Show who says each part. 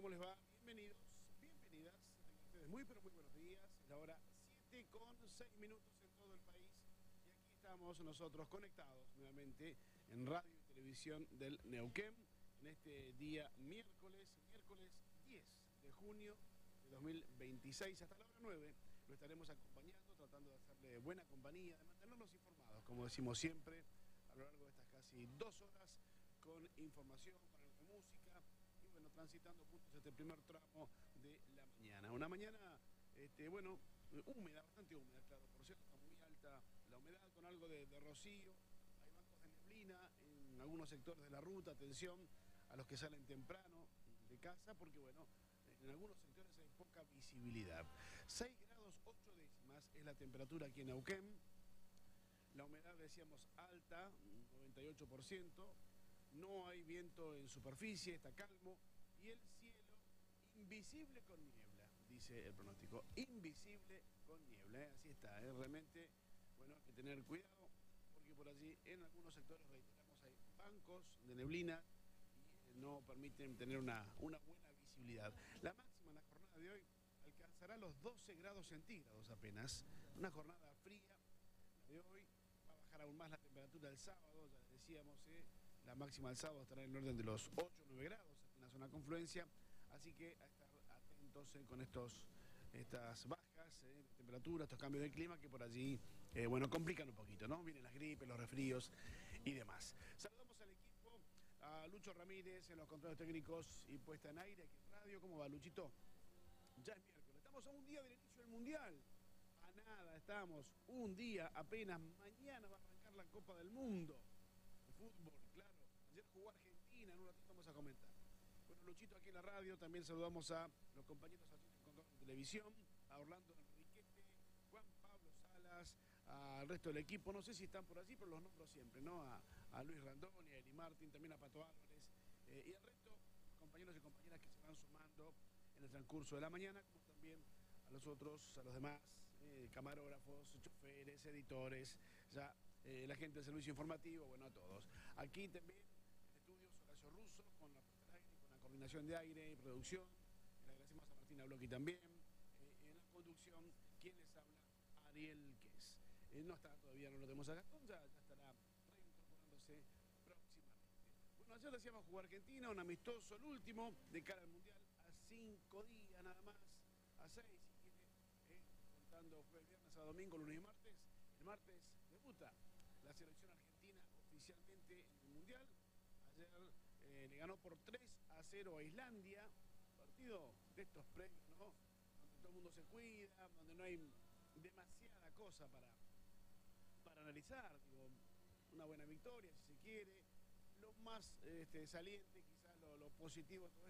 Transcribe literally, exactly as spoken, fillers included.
Speaker 1: ¿Cómo les va? Bienvenidos, bienvenidas. Tengan ustedes muy, pero muy buenos días. Es la hora siete con seis minutos en todo el país. Y aquí estamos nosotros conectados nuevamente en radio y televisión del Neuquén. En este día miércoles, miércoles diez de junio de dos mil veintiséis, hasta la hora nueve. Lo estaremos acompañando, tratando de hacerle buena compañía, de mantenernos informados, como decimos siempre, a lo largo de estas casi dos horas, con información, con algo de música, y bueno, transitando juntos este primer tramo de la mañana. Una mañana, este, bueno, húmeda, bastante húmeda, claro, por cierto, está muy alta la humedad, con algo de, de rocío, hay bancos de neblina en algunos sectores de la ruta. Atención a los que salen temprano de casa, porque bueno, en algunos sectores hay poca visibilidad. seis grados ocho décimas es la temperatura aquí en Neuquén. La humedad, decíamos, alta, noventa y ocho por ciento. No hay viento en superficie, está calmo. Y el cielo invisible con niebla, dice el pronóstico. Invisible con niebla, ¿eh? Así está, ¿eh? Realmente, bueno, hay que tener cuidado, porque por allí, en algunos sectores, reiteramos, hay bancos de neblina y no permiten tener una, una buena visibilidad. La máxima en la jornada de hoy alcanzará los doce grados centígrados apenas. Una jornada fría, la de hoy. Va a bajar aún más la temperatura del sábado, ya les decíamos, ¿eh? La máxima del sábado estará en el orden de los ocho o nueve grados en la zona confluencia. Así que a estar atentos eh, con estos, estas bajas eh, de temperatura, estos cambios de clima que por allí, eh, bueno, complican un poquito, ¿no? Vienen las gripes, los resfríos y demás. Saludamos al equipo, a Lucho Ramírez en los controles técnicos y puesta en aire aquí en radio. ¿Cómo va, Luchito? Ya es miércoles, estamos a un día del inicio del Mundial. A nada, estamos un día apenas. Mañana va a arrancar la Copa del Mundo de fútbol, claro. Ayer jugó Argentina, en un ratito vamos a comentar. Bueno, Luchito aquí en la radio. También saludamos a los compañeros aquí en Control de Televisión, a Orlando Enriquete, Juan Pablo Salas, al resto del equipo. No sé si están por allí, pero los nombro siempre, ¿no? A, a Luis Randoni, a Eli Martín, también a Pato Álvarez, eh, y al resto, compañeros y compañeras que se van sumando en el transcurso de la mañana, como también a los otros, a los demás, eh, camarógrafos, choferes, editores, ya eh, la gente del servicio informativo, bueno, a todos. Aquí también en estudios Horacio Russo, con la puesta al aire, con la coordinación de aire y producción. Le agradecemos a Martina Bloqui también. Eh, en la conducción, quien les habla, Ariel Ques. Eh, no está todavía, no lo tenemos a Gastón, ya, ya estará reincorporándose próximamente. Bueno, ayer decíamos jugar Argentina, un amistoso, el último, de cara al Mundial, a cinco días nada más, a seis, si quiere, eh, contando jueves, viernes, sábado, domingo, lunes y martes. El martes debuta la selección argentina oficialmente en el Mundial. Ayer eh, le ganó por tres a cero a Islandia, partido de estos premios, ¿no? Donde todo el mundo se cuida, donde no hay demasiada cosa para, para analizar, digo, una buena victoria si se quiere. Lo más este, saliente, quizás lo, lo positivo de todo esto